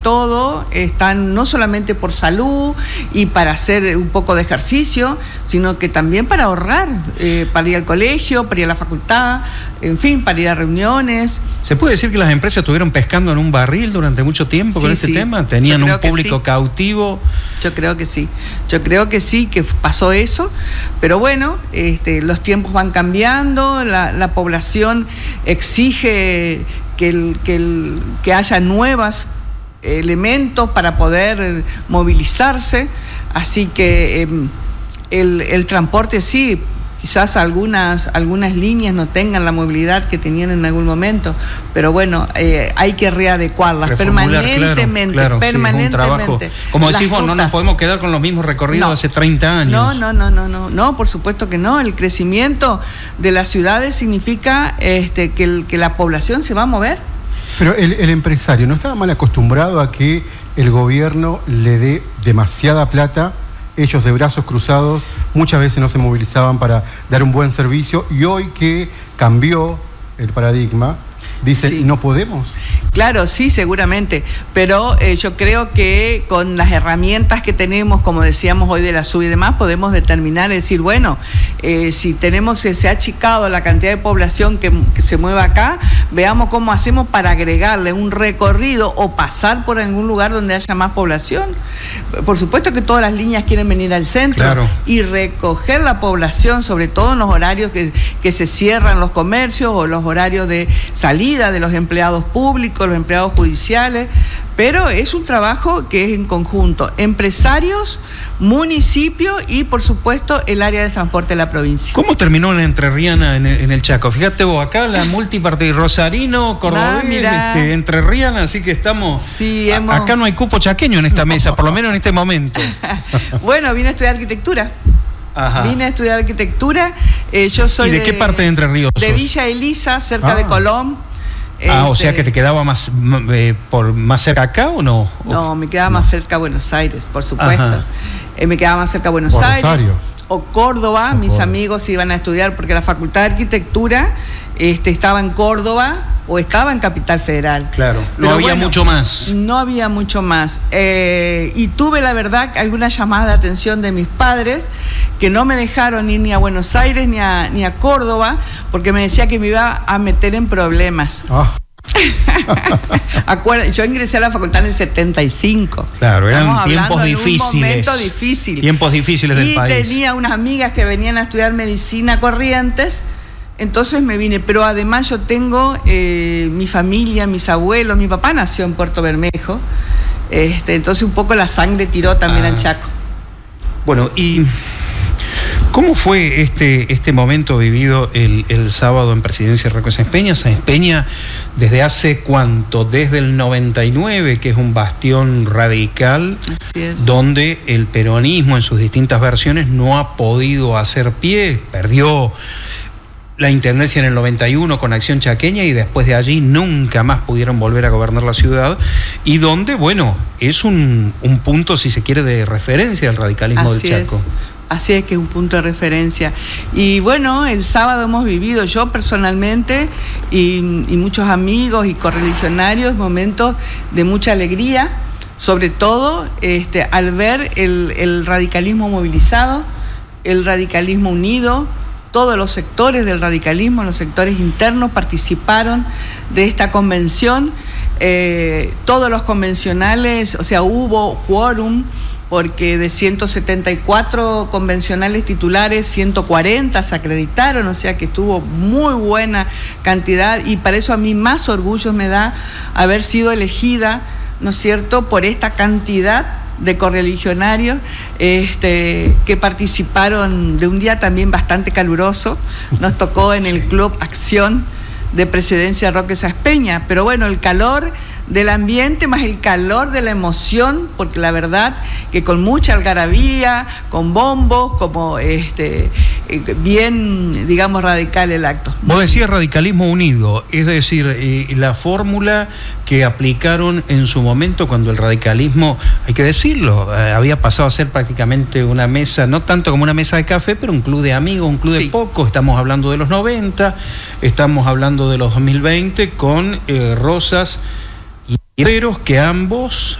todo están no solamente por salud y para hacer un poco de ejercicio, sino que también para ahorrar, para ir al colegio, para ir a la facultad, en fin, para ir a reuniones. ¿Se puede decir que las empresas estuvieron pescando en un barril durante mucho tiempo con este tema? ¿Tenían un público cautivo? Yo creo que sí, que pasó eso, pero bueno, los tiempos van cambiando, la población exige que haya nuevos elementos para poder movilizarse, así que el transporte sí, quizás algunas líneas no tengan la movilidad que tenían en algún momento, pero bueno, hay que readecuarlas permanentemente, claro, permanentemente. Sí, como decís vos, no nos podemos quedar con los mismos recorridos de hace 30 años. No, por supuesto que no. El crecimiento de las ciudades significa que la población se va a mover. Pero el empresario no estaba mal acostumbrado a que el gobierno le dé demasiada plata. Ellos de brazos cruzados muchas veces no se movilizaban para dar un buen servicio, y hoy que cambió el paradigma, dicen, sí, no podemos. Claro, sí, seguramente, pero yo creo que con las herramientas que tenemos, como decíamos hoy de la SUB y demás, podemos determinar, decir, bueno, si se ha achicado la cantidad de población que se mueva acá, veamos cómo hacemos para agregarle un recorrido o pasar por algún lugar donde haya más población. Por supuesto que todas las líneas quieren venir al centro, claro, y recoger la población, sobre todo en los horarios que se cierran los comercios o los horarios de salida de los empleados públicos, los empleados judiciales, pero es un trabajo que es en conjunto, empresarios, municipio y por supuesto el área de transporte de la provincia. ¿Cómo terminó la entrerriana en el Chaco? Fíjate vos, acá la multiparte rosarino, cordobés, entrerriana, así que estamos... Sí, acá no hay cupo chaqueño en esta mesa, por lo menos en este momento. Bueno, vine a estudiar arquitectura. Ajá. Vine a estudiar arquitectura, yo soy ¿Y de qué parte de Entre Ríos sos? De Villa Elisa, cerca de Colón. O sea que te quedaba más cerca acá ¿o no? No, me quedaba más cerca Buenos Aires, por supuesto. Me quedaba más cerca Buenos Aires. Rosario. O Córdoba, mis amigos iban a estudiar, porque la Facultad de Arquitectura estaba en Córdoba o estaba en Capital Federal. Claro, no había mucho más. No había mucho más. Y tuve, la verdad, alguna llamada de atención de mis padres que no me dejaron ir ni a Buenos Aires ni a Córdoba, porque me decía que me iba a meter en problemas. Yo ingresé a la facultad en el 75. Claro, eran tiempos difíciles. Un momento difícil. Tiempos difíciles del país. Y tenía unas amigas que venían a estudiar medicina a Corrientes, entonces me vine. Pero además yo tengo mi familia, mis abuelos, mi papá nació en Puerto Bermejo, entonces un poco la sangre tiró también al Chaco. Bueno, y... ¿cómo fue este momento vivido el sábado en Presidencia Roque Sáenz Peña? Sáenz Peña, ¿desde hace cuánto? Desde el 99, que es un bastión radical, donde el peronismo en sus distintas versiones no ha podido hacer pie, perdió la intendencia en el 91 con Acción Chaqueña y después de allí nunca más pudieron volver a gobernar la ciudad, y donde, bueno, es un punto, si se quiere, de referencia del radicalismo del Chaco. Así es, que es un punto de referencia. Y bueno, el sábado hemos vivido, yo personalmente y muchos amigos y correligionarios, momentos de mucha alegría, sobre todo al ver el radicalismo movilizado, el radicalismo unido. Todos los sectores del radicalismo, los sectores internos, participaron de esta convención. Todos los convencionales, o sea, hubo quórum, porque de 174 convencionales titulares, 140 se acreditaron, o sea que estuvo muy buena cantidad, y para eso a mí más orgullo me da haber sido elegida, ¿no es cierto?, por esta cantidad de correligionarios que participaron de un día también bastante caluroso. Nos tocó en el Club Acción de Presidencia Roque Sáenz Peña, pero bueno, el calor del ambiente más el calor de la emoción, porque la verdad que con mucha algarabía, con bombos, como bien, digamos, radical el acto. Vos decías radicalismo unido, es decir, la fórmula que aplicaron en su momento cuando el radicalismo, hay que decirlo, había pasado a ser prácticamente una mesa, no tanto como una mesa de café, pero un club de amigos, un club de pocos. Estamos hablando de los 90, estamos hablando de los 2020, con Rosas y Herreros, que ambos